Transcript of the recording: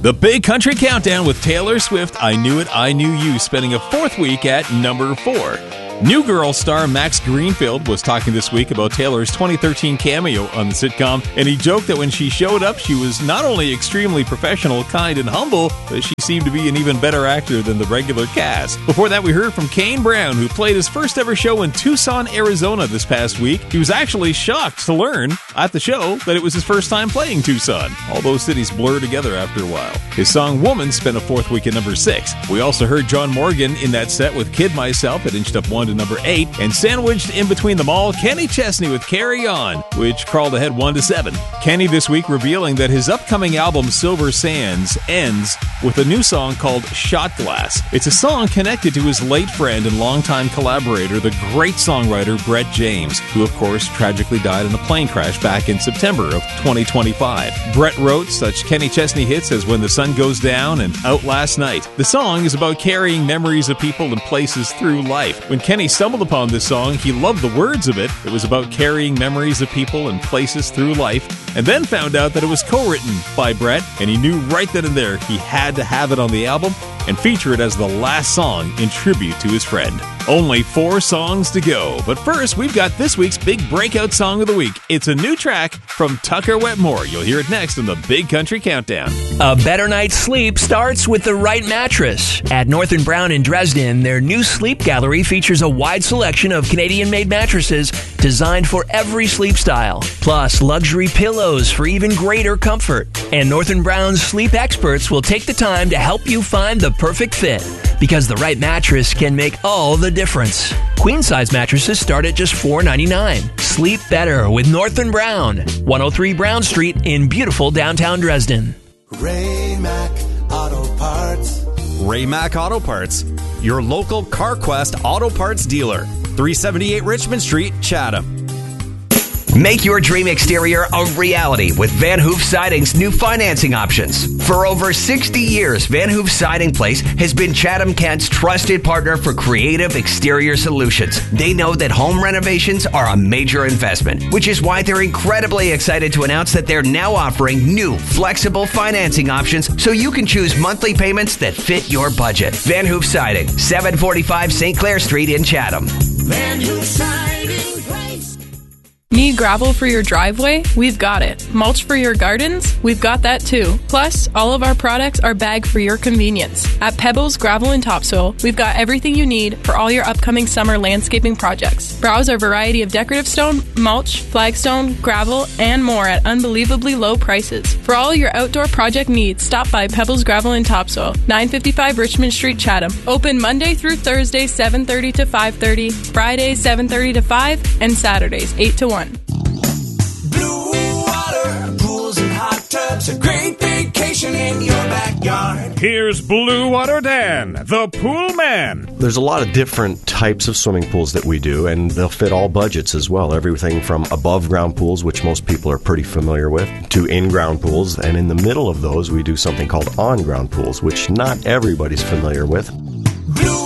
The Big Country Countdown with Taylor Swift, I Knew It, I Knew You, spending a fourth week at number 4. New Girl star Max Greenfield was talking this week about Taylor's 2013 cameo on the sitcom, and he joked that when she showed up, she was not only extremely professional, kind, and humble, but she seemed to be an even better actor than the regular cast. Before that, we heard from Kane Brown, who played his first ever show in Tucson, Arizona this past week. He was actually shocked to learn at the show that it was his first time playing Tucson. All those cities blur together after a while. His song Woman spent a fourth week at number 6. We also heard John Morgan in that set with Kid Myself. It inched up 1 to number 8, and sandwiched in between them all, Kenny Chesney with Carry On, which crawled ahead 1 to 7. Kenny this week revealing that his upcoming album Silver Sands ends with a new song called Shot Glass. It's a song connected to his late friend and longtime collaborator, the great songwriter Brett James, who of course tragically died in a plane crash back in September of 2025. Brett wrote such Kenny Chesney hits as When the Sun Goes Down and Out Last Night. The song is about carrying memories of people and places through life. When Kenny stumbled upon this song, he loved the words of it. It was about carrying memories of people and places through life, and then found out that it was co-written by Brett, and he knew right then and there he had to have it on the album and feature it as the last song in tribute to his friend. Only 4 songs to go, but first we've got this week's big breakout song of the week. It's a new track from Tucker Wetmore. You'll hear it next in the Big Country Countdown. A better night's sleep starts with the right mattress. At North & Brown in Dresden, their new sleep gallery features a wide selection of Canadian-made mattresses designed for every sleep style, plus luxury pillows for even greater comfort. And North & Brown's sleep experts will take the time to help you find the perfect fit, because the right mattress can make all the difference. Queen-size mattresses start at just $4.99. Sleep better with North & Brown, 103 Brown Street in beautiful downtown Dresden. Ray-Mac Auto Parts. Ray-Mac Auto Parts, your local CarQuest Auto Parts dealer. 378 Richmond Street, Chatham. Make your dream exterior a reality with Van Hoof Siding's new financing options. For over 60 years, Van Hoof Siding Place has been Chatham-Kent's trusted partner for creative exterior solutions. They know that home renovations are a major investment, which is why they're incredibly excited to announce that they're now offering new flexible financing options so you can choose monthly payments that fit your budget. Van Hoof Siding, 745 St. Clair Street in Chatham. Van Hoof Siding Place. Need gravel for your driveway? We've got it. Mulch for your gardens? We've got that too. Plus, all of our products are bagged for your convenience. At Pebbles Gravel and Topsoil, we've got everything you need for all your upcoming summer landscaping projects. Browse our variety of decorative stone, mulch, flagstone, gravel, and more at unbelievably low prices. For all your outdoor project needs, stop by Pebbles Gravel and Topsoil, 955 Richmond Street, Chatham. Open Monday through Thursday, 7:30 to 5:30, Fridays, 7:30 to 5, and Saturdays, 8 to 1. Blue water, pools and hot tubs, a great vacation in your backyard. Here's Blue Water Dan, the pool man. There's a lot of different types of swimming pools that we do, and they'll fit all budgets as well. Everything from above-ground pools, which most people are pretty familiar with, to in-ground pools. And in the middle of those, we do something called on-ground pools, which not everybody's familiar with. Blue